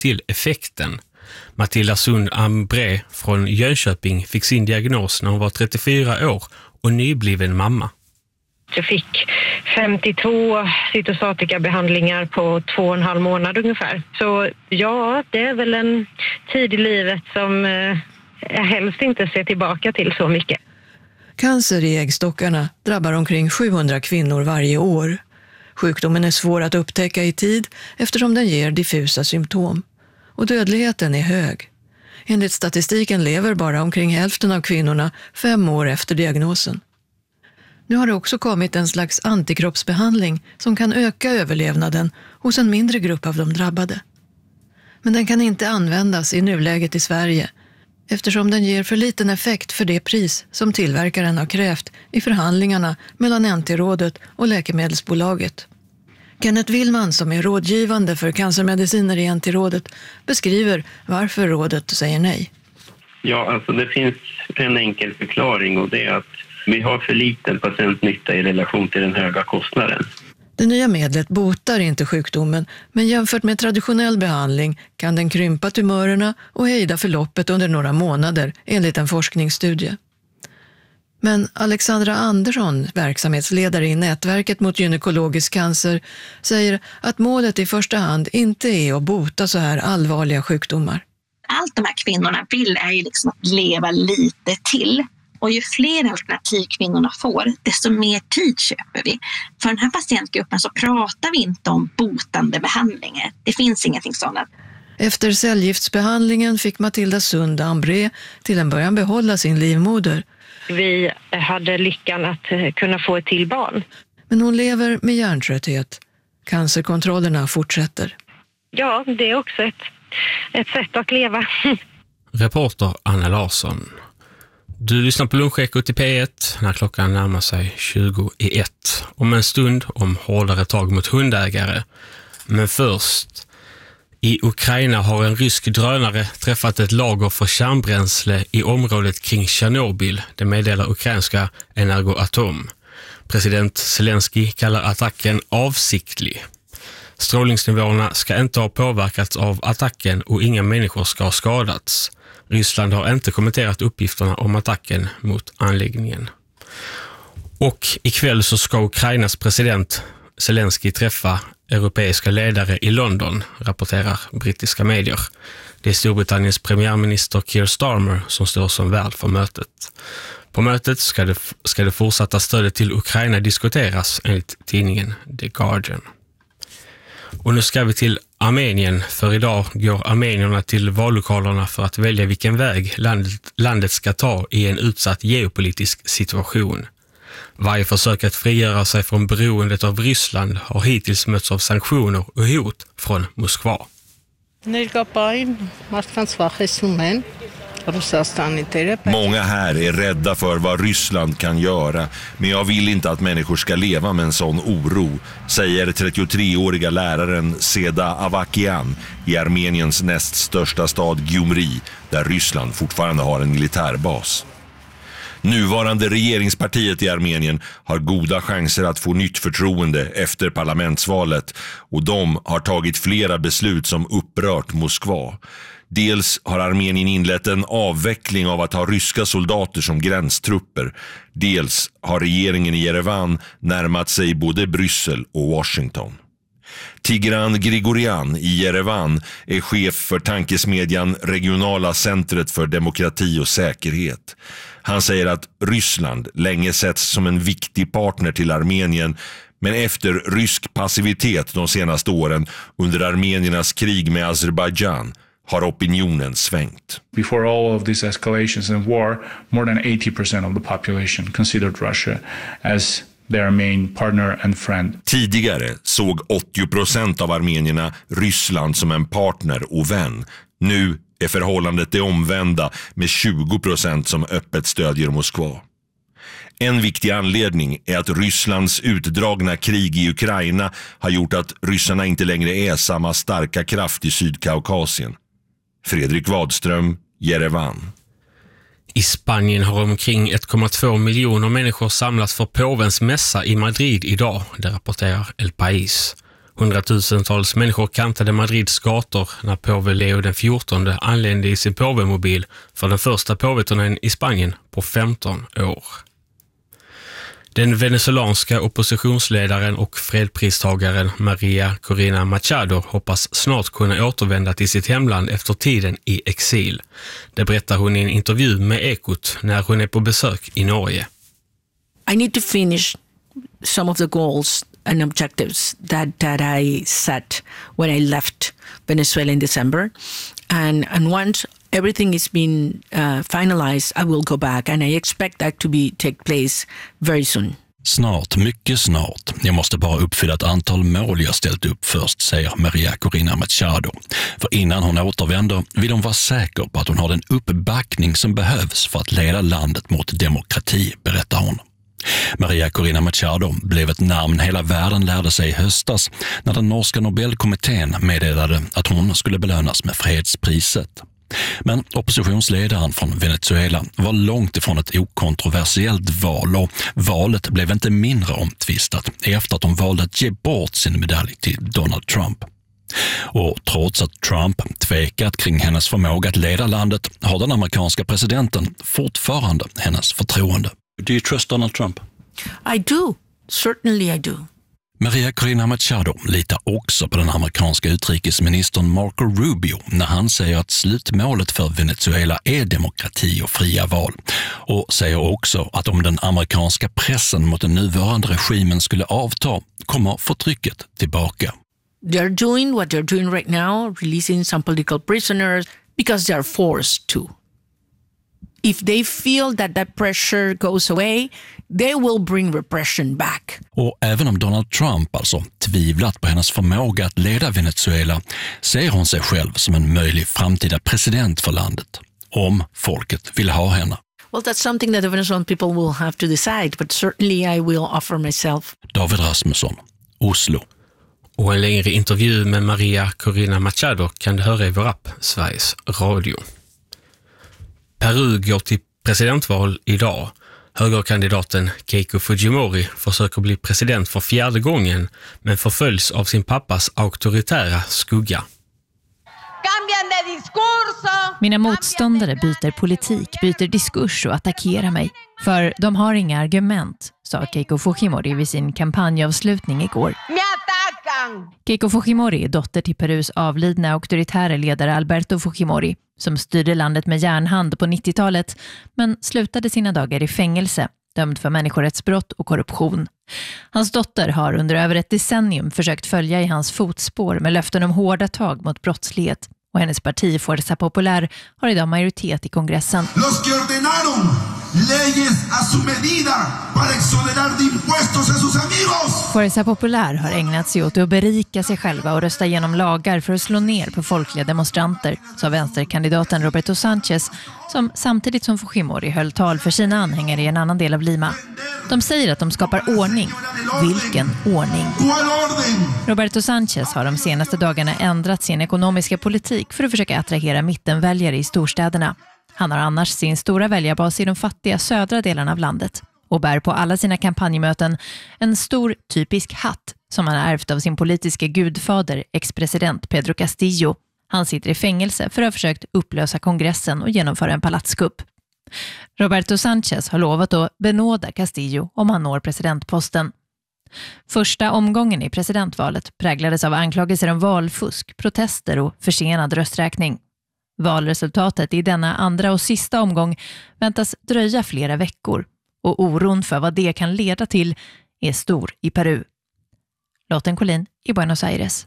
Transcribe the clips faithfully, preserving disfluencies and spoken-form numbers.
till effekten. Matilda Sund Ambré från Jönköping fick sin diagnos när hon var trettiofyra år och nybliven mamma. Jag fick femtiotvå cytostatikabehandlingar på två och en halv månad ungefär. Så ja, det är väl en tid i livet som eh, jag helst inte ser tillbaka till så mycket. Cancer i äggstockarna drabbar omkring sjuhundra kvinnor varje år. Sjukdomen är svår att upptäcka i tid eftersom den ger diffusa symptom. Och dödligheten är hög. Enligt statistiken lever bara omkring hälften av kvinnorna fem år efter diagnosen. Nu har det också kommit en slags antikroppsbehandling som kan öka överlevnaden hos en mindre grupp av de drabbade. Men den kan inte användas i nuläget i Sverige eftersom den ger för liten effekt för det pris som tillverkaren har krävt i förhandlingarna mellan N T-rådet och läkemedelsbolaget. Kenneth Willman, som är rådgivande för cancermediciner i N T-rådet, beskriver varför rådet säger nej. Ja, alltså det finns en enkel förklaring och det är att vi har för liten patientnytta i relation till den höga kostnaden. Det nya medlet botar inte sjukdomen, men jämfört med traditionell behandling kan den krympa tumörerna och hejda förloppet under några månader enligt en forskningsstudie. Men Alexandra Andersson, verksamhetsledare i nätverket mot gynekologisk cancer, säger att målet i första hand inte är att bota så här allvarliga sjukdomar. Allt de här kvinnorna vill är ju liksom att leva lite till. Och ju fler alternativ kvinnorna får, desto mer tid köper vi. För den här patientgruppen så pratar vi inte om botande behandlingar. Det finns ingenting sådant. Efter cellgiftsbehandlingen fick Matilda Sund Ambré till en början behålla sin livmoder. Vi hade lyckan att kunna få ett till barn. Men hon lever med hjärntrötthet. Cancerkontrollerna fortsätter. Ja, det är också ett, ett sätt att leva. Reporter Anna Larsson. Du lyssnar på Lunchekot i P ett när klockan närmar sig tjugo i ett. Om en stund om hårdare tag mot hundägare. Men först, i Ukraina har en rysk drönare träffat ett lager för kärnbränsle i området kring Tjernobyl, det meddelar ukrainska Energoatom. President Zelensky kallar attacken avsiktlig. Strålningsnivåerna ska inte ha påverkats av attacken och inga människor ska ha skadats. Ryssland har inte kommenterat uppgifterna om attacken mot anläggningen. Och ikväll så ska Ukrainas president Zelensky träffa europeiska ledare i London, rapporterar brittiska medier. Det är Storbritanniens premiärminister Keir Starmer som står som värd för mötet. På mötet ska det, ska det fortsatta stödet till Ukraina diskuteras enligt tidningen The Guardian. Och nu ska vi till Armenien, för idag går armenierna till vallokalerna för att välja vilken väg landet, landet ska ta i en utsatt geopolitisk situation. Varje försök att frigöra sig från beroendet av Ryssland har hittills mötts av sanktioner och hot från Moskva. Många här är rädda för vad Ryssland kan göra, men jag vill inte att människor ska leva med en sån oro, säger trettiotreåriga läraren Seda Avakian i Armeniens näst största stad Gyumri, där Ryssland fortfarande har en militärbas. Nuvarande regeringspartiet i Armenien har goda chanser att få nytt förtroende efter parlamentsvalet och de har tagit flera beslut som upprört Moskva. Dels har Armenien inlett en avveckling av att ha ryska soldater som gränstrupper. Dels har regeringen i Jerevan närmat sig både Bryssel och Washington. Tigran Grigorian i Jerevan är chef för tankesmedjan Regionala centret för demokrati och säkerhet. Han säger att Ryssland länge setts som en viktig partner till Armenien, men efter rysk passivitet de senaste åren under armeniernas krig med Azerbaijan har opinionen svängt. Before all of these escalations and war, more than eighty percent of the population considered Russia as their main partner and friend. Tidigare såg åttio procent av armenierna Ryssland som en partner och vän. Nu är förhållandet det omvända med tjugo procent som öppet stödjer Moskva. En viktig anledning är att Rysslands utdragna krig i Ukraina har gjort att ryssarna inte längre är samma starka kraft i Sydkaukasien. Fredrik Wadström, Jerevan. I Spanien har omkring ett komma två miljoner människor samlats för påvens mässa i Madrid idag, det rapporterar El País. Hundratusentals människor kantade Madrids gator när påve Leo den fjortonde anlände i sin påvemobil för den första påveturnén i Spanien på femton år. Den venezuelanska oppositionsledaren och fredpristagaren Maria Corina Machado hoppas snart kunna återvända till sitt hemland efter tiden i exil. Det berättar hon i en intervju med Ekot när hon är på besök i Norge. I need to finish some of the goals and objectives that, that I set when I left Venezuela in December. And, and once everything is been uh, finalized, I will go back, and I expect that to be take place very soon. Snart, mycket snart. Jag måste bara uppfylla ett antal mål jag ställt upp först, säger Maria Corina Machado. För innan hon återvänder vill hon vara säker på att hon har den uppbackning som behövs för att leda landet mot demokrati, berättar hon. Maria Corina Machado blev ett namn hela världen lärde sig i höstas när den norska Nobelkommittén meddelade att hon skulle belönas med fredspriset. Men oppositionsledaren från Venezuela var långt ifrån ett okontroversiellt val, och valet blev inte mindre omtvistat efter att de valde att ge bort sin medalj till Donald Trump. Och trots att Trump tvekat kring hennes förmåga att leda landet har den amerikanska presidenten fortfarande hennes förtroende. Do you trust Donald Trump? I do. Certainly I do. Maria Corina Machado litar också på den amerikanska utrikesministern Marco Rubio när han säger att slutmålet för Venezuela är demokrati och fria val, och säger också att om den amerikanska pressen mot den nuvarande regimen skulle avta kommer förtrycket tillbaka. They're doing what they're doing right now, releasing some political prisoners because they're forced to. If they feel that that pressure goes away, they will bring repression back. Och även om Donald Trump alltså tvivlat på hennes förmåga att leda Venezuela, ser hon sig själv som en möjlig framtida president för landet, om folket vill ha henne. Well, that's something that the Venezuelan people will have to decide, but certainly I will offer myself. David Rasmusson, Oslo. Och en längre intervju med Maria Corina Machado kan du höra i vår app Sveriges Radio. Peru går till presidentval idag. Högerkandidaten Keiko Fujimori försöker bli president för fjärde gången, men förföljs av sin pappas auktoritära skugga. Mina motståndare byter politik, byter diskurs och attackerar mig. För de har inga argument, sa Keiko Fujimori vid sin kampanjavslutning igår. Keiko Fujimori är dotter till Perus avlidna auktoritära ledare Alberto Fujimori, som styrde landet med järnhand på nittiotalet, men slutade sina dagar i fängelse, dömd för människorättsbrott och korruption. Hans dotter har under över ett decennium försökt följa i hans fotspår med löften om hårda tag mot brottslighet, och hennes parti Fuerza Popular har idag majoritet i kongressen. Los que ordenaron leyes a su medida para exonerar de impuestos a sus amigos. Fuerza Popular har ägnat sig åt att berika sig själva och rösta igenom lagar för att slå ner på folkliga demonstranter, sa vänsterkandidaten Roberto Sanchez, som samtidigt som Fujimori höll tal för sina anhängare i en annan del av Lima. De säger att de skapar ordning. Vilken ordning? Roberto Sanchez har de senaste dagarna ändrat sin ekonomiska politik för att försöka attrahera mittenväljare i storstäderna. Han har annars sin stora väljarbas i de fattiga södra delarna av landet och bär på alla sina kampanjmöten en stor typisk hatt som han har ärvt av sin politiska gudfader, ex-president Pedro Castillo. Han sitter i fängelse för att ha försökt upplösa kongressen och genomföra en palatskupp. Roberto Sanchez har lovat att benåda Castillo om han når presidentposten. Första omgången i presidentvalet präglades av anklagelser om valfusk, protester och försenad rösträkning. Valresultatet i denna andra och sista omgång väntas dröja flera veckor, och oron för vad det kan leda till är stor i Peru. Lotten Collin i Buenos Aires.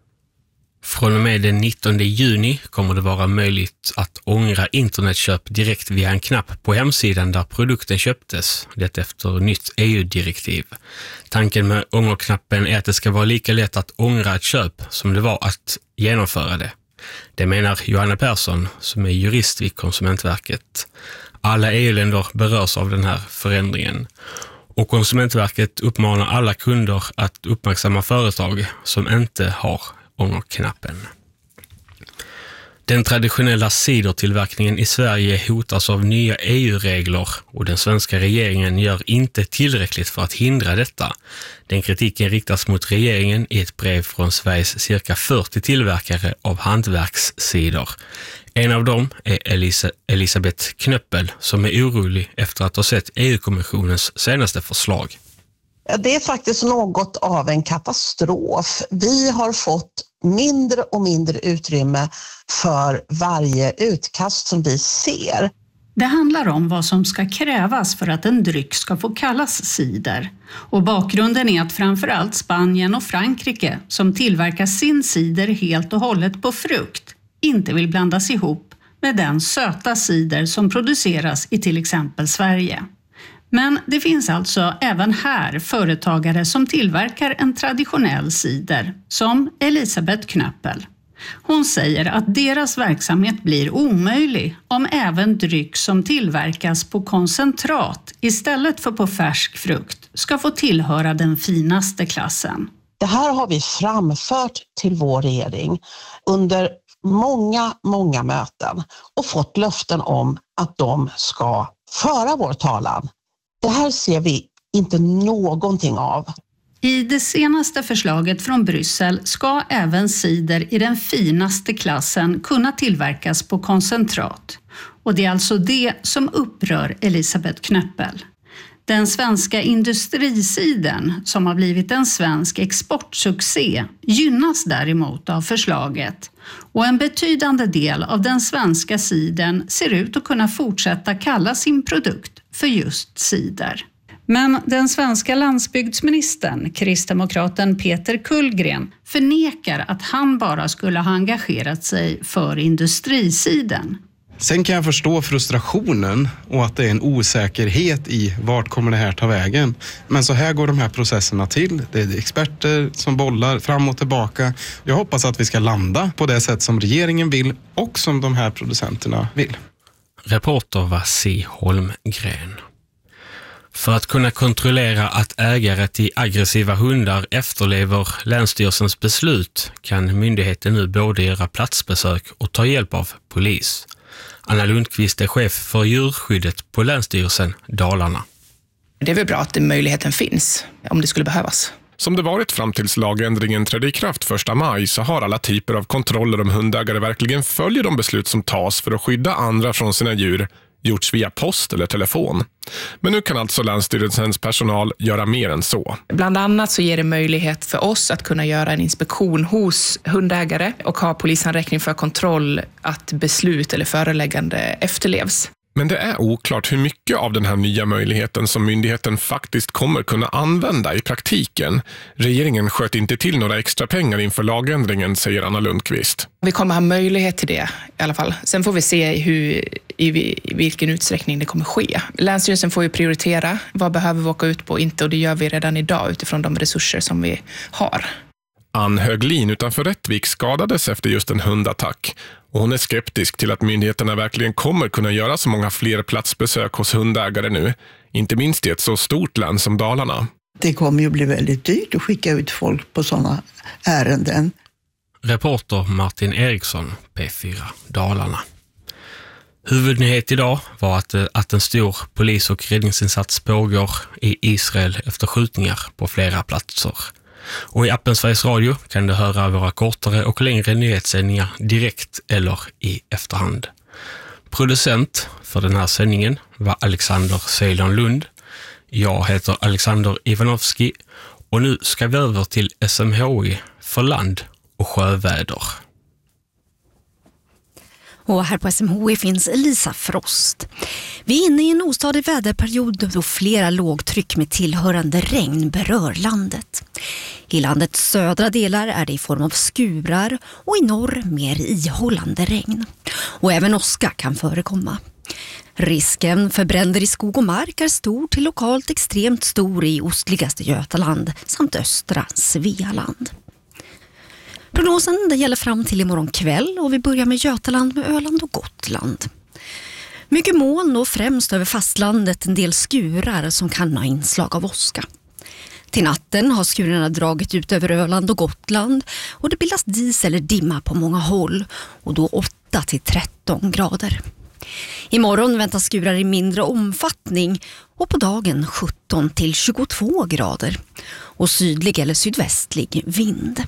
Från och med den nittonde juni kommer det vara möjligt att ångra internetköp direkt via en knapp på hemsidan där produkten köptes, det efter nytt E U-direktiv. Tanken med ångerknappen är att det ska vara lika lätt att ångra ett köp som det var att genomföra det. Det menar Johanna Persson, som är jurist vid Konsumentverket. Alla E U-länder berörs av den här förändringen. Och Konsumentverket uppmanar alla kunder att uppmärksamma företag som inte har ångerknappen. Den traditionella cidertillverkningen i Sverige hotas av nya E U-regler och den svenska regeringen gör inte tillräckligt för att hindra detta. Den kritiken riktas mot regeringen i ett brev från Sveriges cirka fyrtio tillverkare av hantverkscider. En av dem är Elisa, Elisabeth Knöppel som är orolig efter att ha sett E U-kommissionens senaste förslag. Det är faktiskt något av en katastrof. Vi har fått mindre och mindre utrymme för varje utkast som vi ser. Det handlar om vad som ska krävas för att en dryck ska få kallas cider. Och bakgrunden är att framförallt Spanien och Frankrike, som tillverkar sin cider helt och hållet på frukt, inte vill blandas ihop med den söta cider som produceras i till exempel Sverige. Men det finns alltså även här företagare som tillverkar en traditionell cider, som Elisabeth Knöppel. Hon säger att deras verksamhet blir omöjlig om även dryck som tillverkas på koncentrat istället för på färsk frukt ska få tillhöra den finaste klassen. Det här har vi framfört till vår regering under många, många möten och fått löften om att de ska föra vår talan. Det här ser vi inte någonting av. I det senaste förslaget från Bryssel ska även cider i den finaste klassen kunna tillverkas på koncentrat. Och det är alltså det som upprör Elisabeth Knöppel. Den svenska industriciden, som har blivit en svensk exportsuccé, gynnas däremot av förslaget. Och en betydande del av den svenska ciden ser ut att kunna fortsätta kalla sin produkt för just cider. Men den svenska landsbygdsministern, kristdemokraten Peter Kullgren, förnekar att han bara skulle ha engagerat sig för industriciden. Sen kan jag förstå frustrationen och att det är en osäkerhet i vart kommer det här ta vägen. Men så här går de här processerna till. Det är experter som bollar fram och tillbaka. Jag hoppas att vi ska landa på det sätt som regeringen vill och som de här producenterna vill. Reporter Vassi Holmgren. För att kunna kontrollera att ägare till aggressiva hundar efterlever Länsstyrelsens beslut kan myndigheten nu både göra platsbesök och ta hjälp av polis. Anna Lundqvist är chef för djurskyddet på Länsstyrelsen Dalarna. Det är väl bra att den möjligheten finns om det skulle behövas. Som det varit fram tills lagändringen trädde i kraft första maj så har alla typer av kontroller om hundägare verkligen följer de beslut som tas för att skydda andra från sina djur gjorts via post eller telefon. Men nu kan alltså Länsstyrelsens personal göra mer än så. Bland annat så ger det möjlighet för oss att kunna göra en inspektion hos hundägare och ha polisanräkning för kontroll att beslut eller föreläggande efterlevs. Men det är oklart hur mycket av den här nya möjligheten som myndigheten faktiskt kommer kunna använda i praktiken. Regeringen sköt inte till några extra pengar inför lagändringen, säger Anna Lundqvist. Vi kommer ha möjlighet till det i alla fall. Sen får vi se hur, i, i vilken utsträckning det kommer ske. Länsstyrelsen får ju prioritera vad behöver vi åka ut på och inte, och det gör vi redan idag utifrån de resurser som vi har. Ann Höglin utanför Rättvik skadades efter just en hundattack. Och hon är skeptisk till att myndigheterna verkligen kommer kunna göra så många fler platsbesök hos hundägare nu. Inte minst i ett så stort län som Dalarna. Det kommer ju bli väldigt dyrt att skicka ut folk på sådana ärenden. Reporter Martin Eriksson, P fyra Dalarna. Huvudnyhet idag var att, att en stor polis- och räddningsinsats pågår i Israel efter skjutningar på flera platser. Och i appen Sveriges Radio kan du höra våra kortare och längre nyhetssändningar direkt eller i efterhand. Producent för den här sändningen var Alexander Ceylon Lund. Jag heter Alexander Ivanovski och nu ska vi över till S M H I för land- och sjöväder. Och här på S M H I finns Elisa Frost. Vi är inne i en ostadig väderperiod då flera lågtryck med tillhörande regn berör landet. I landets södra delar är det i form av skurar och i norr mer ihållande regn. Och även åska kan förekomma. Risken för bränder i skog och mark är stor till lokalt extremt stor i ostligaste Götaland samt östra Svealand. Prognosen det gäller fram till imorgon kväll och vi börjar med Götaland med Öland och Gotland. Mycket moln och främst över fastlandet en del skurar som kan ha inslag av åska. Till natten har skurarna dragit ut över Öland och Gotland och det bildas dis eller dimma på många håll och då åtta åtta till tretton grader. Imorgon väntas skurar i mindre omfattning och på dagen sjutton till tjugotvå grader och sydlig eller sydvästlig vind.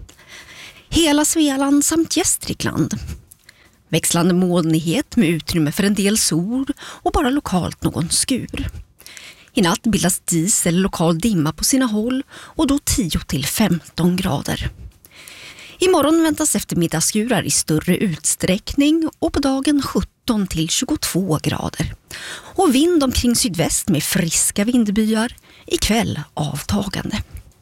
Hela Svealand samt Gästrikland. Växlande molnighet med utrymme för en del sol och bara lokalt någon skur. I natt bildas dis eller lokal dimma på sina håll och då tio till femton grader. Imorgon väntas eftermiddagsskurar i större utsträckning och på dagen sjutton till tjugotvå grader. Och vind omkring sydväst med friska vindbyar, ikväll avtagande.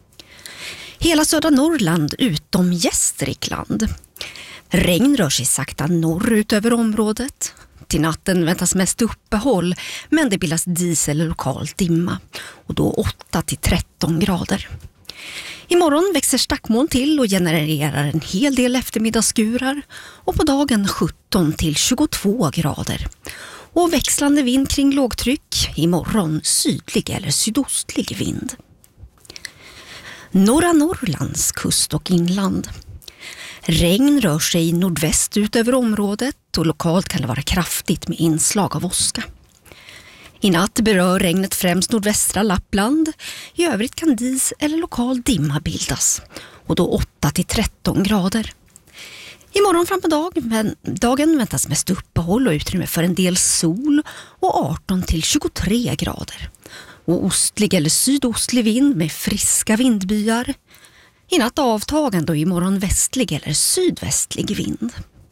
Hela södra Norrland utom Gästrikland. Regn rör sig sakta norrut över området. Till natten väntas mest uppehåll, men det bildas dis eller lokal dimma och då åtta till tretton grader. Imorgon växer stackmoln till och genererar en hel del eftermiddagsskurar och på dagen sjutton till tjugotvå grader. Och växlande vind kring lågtryck, imorgon sydlig eller sydostlig vind. Norra Norrlands kust och inland. Regn rör sig nordväst ut över området och lokalt kan det vara kraftigt med inslag av åska. I natt berör regnet främst nordvästra Lappland. I övrigt kan dis eller lokal dimma bildas och då åtta till tretton grader. Imorgon fram på dag, men dagen väntas mest uppehåll och utrymme för en del sol och arton till tjugotre grader. Och ostlig eller sydostlig vind med friska vindbyar. I natt avtagande och imorgon västlig eller sydvästlig vind.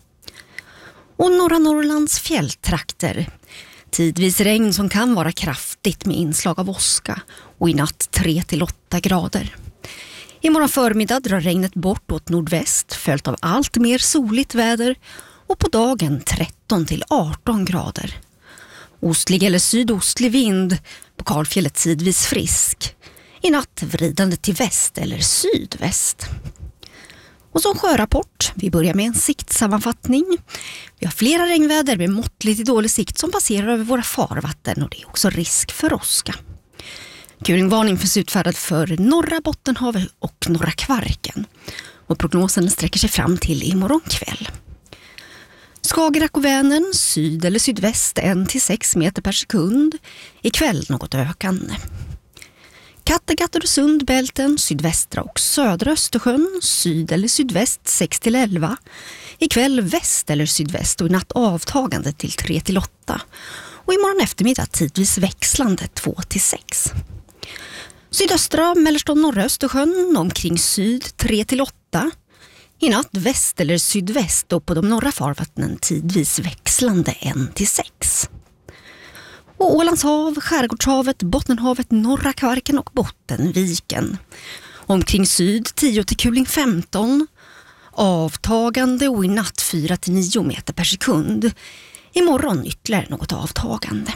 Och norra Norrlands fjälltrakter. Tidvis regn som kan vara kraftigt med inslag av åska och i natt tre till åtta grader. Imorgon förmiddag drar regnet bort åt nordväst följt av allt mer soligt väder och på dagen tretton till arton grader. Ostlig eller sydostlig vind, på Kalfjället tidvis frisk. I natt vridande till väst eller sydväst. Och som sjörapport, vi börjar med en siktsammanfattning. Vi har flera regnväder med måttligt till dålig sikt som passerar över våra farvatten och det är också risk för åska. Kuringvarning finns utfärdad för norra Bottenhavet och norra Kvarken. Och prognosen sträcker sig fram till imorgon kväll. Skagerrak och Vänern, syd eller sydväst en till sex meter per sekund. Ikväll något ökande. Kattegatt och Sundbälten, sydvästra och södra Östersjön, syd eller sydväst sex till elva. Ikväll väst eller sydväst och i natt avtagande till tre till åtta. Och imorgon eftermiddag tidvis växlande två till sex. Sydöstra, mellersta och norra Östersjön omkring syd tre till åtta. I natt väst eller sydväst och på de norra farvattnen tidvis växlande en till sex. Och Ålands hav, Skärgårdshavet, Bottenhavet, norra Kvarken och Bottenviken. Omkring syd tio till kuling femton. Avtagande och i natt fyra till nio meter per sekund. Imorgon ytterligare något avtagande.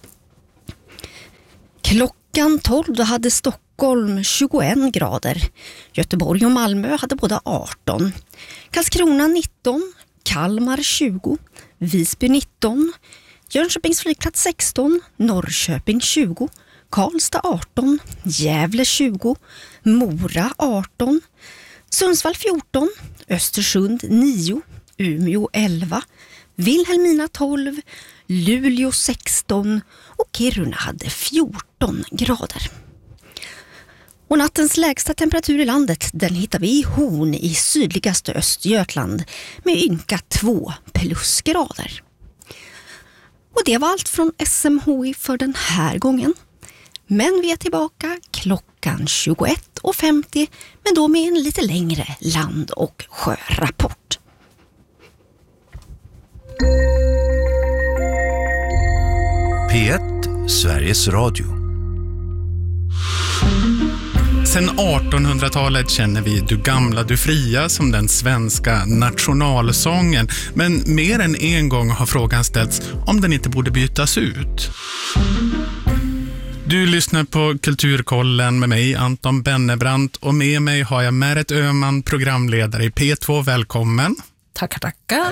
Klockan tolv då hade Stockholm tjugoett grader. Göteborg och Malmö hade båda arton. Karlskrona nitton, Kalmar tjugo, Visby nitton, Jönköpings flygplats sexton, Norrköping tjugo, Karlstad arton, Gävle tjugo, Mora arton, Sundsvall fjorton, Östersund nio, Umeå elva, Vilhelmina tolv, Luleå sexton och Kiruna hade fjorton grader. Och nattens lägsta temperatur i landet den hittar vi i Horn i sydligaste Östergötland med ynka två plusgrader. Och det var allt från S M H I för den här gången. Men vi är tillbaka klockan tjugoett och femtio men då med en lite längre land- och sjörapport. P ett, Sveriges Radio. Sedan artonhundratalet känner vi Du gamla, du fria som den svenska nationalsången. Men mer än en gång har frågan ställts om den inte borde bytas ut. Du lyssnar på Kulturkollen med mig, Anton Bennebrant, och med mig har jag Märet Öhman, programledare i P två. Välkommen. Tackar, tackar.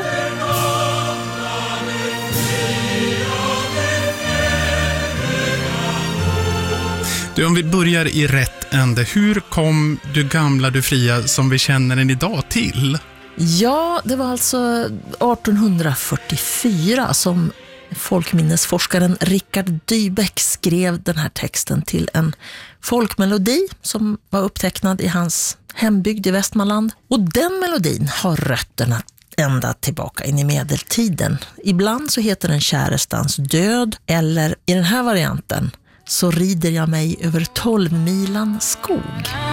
Du, om vi börjar i rätt ände, hur kom Du gamla, du fria som vi känner den idag till? Ja, det var alltså arton fyrtiofyra som folkminnesforskaren Richard Dybeck skrev den här texten till en folkmelodi som var upptecknad i hans hembygd i Västmanland. Och den melodin har rötterna ända tillbaka in i medeltiden. Ibland så heter den Kärestans död, eller i den här varianten Så rider jag mig över tolv milan skog.